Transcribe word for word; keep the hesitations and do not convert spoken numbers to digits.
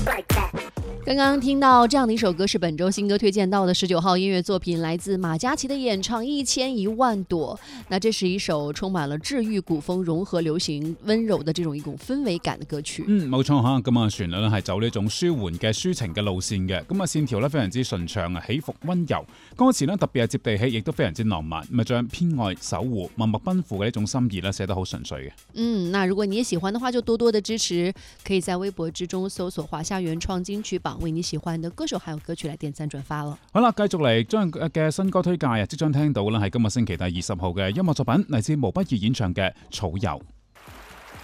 刚刚听到这样的一首歌，是本周新歌推荐到的十九号音乐作品，来自马嘉祺的演唱《一千一萬朵》。那這是一首充滿了治愈古風融合流行溫柔的這種一種氛圍感的歌曲。 嗯，冇錯嚇，咁啊旋律咧係走呢種舒緩嘅抒情嘅路線嘅，咁啊線條咧非常之順暢啊，起伏溫柔，歌詞咧特別係接地氣，亦都非常之浪漫，咁啊將偏愛、守護、默默奔赴嘅呢種心意咧寫得好純粹嘅。 嗯，那如果你也喜歡的話，就多多的支持，可以在微博之中搜索華夏原創金曲榜，為你喜歡的歌手還有歌曲來點讚轉發咯。 好啦，繼續嚟將嘅新歌推介啊，即將聽到啦係今個星期第二十號嘅音樂作品，嚟自毛不易演唱嘅《草油》。